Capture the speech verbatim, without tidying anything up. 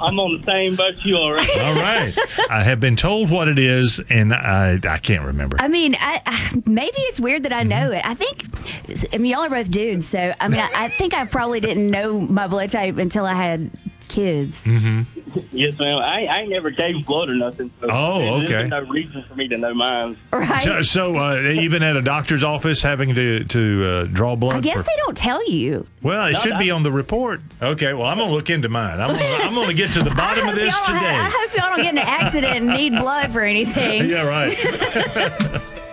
I'm on the same boat you are. Right? All right. I have been told what it is, and I I can't remember. I mean, I, I, maybe it's weird that I know it. I think, I mean, y'all are both dudes, so I mean, I, I think I probably didn't know my blood type until I had kids. Mm-hmm. Yes, ma'am. I, I ain't never gave blood or nothing. So Oh, okay. There's no reason for me to know mine. Right. So, so uh, even at a doctor's office, having to to uh, draw blood. I guess for, they don't tell you. Well, it No, should no. be on the report. Okay. Well, I'm gonna look into mine. I'm gonna, I'm gonna get to the I bottom of hope this y'all don't today. have- I hope y'all don't get in an accident and need blood for anything. Yeah. Right.